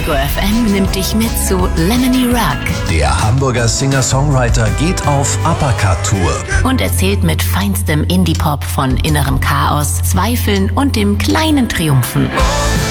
Ego FM nimmt dich mit zu Lemony Rock. Der Hamburger Singer-Songwriter geht auf Uppercut-Tour und erzählt mit feinstem Indie-Pop von innerem Chaos, Zweifeln und dem kleinen Triumphen.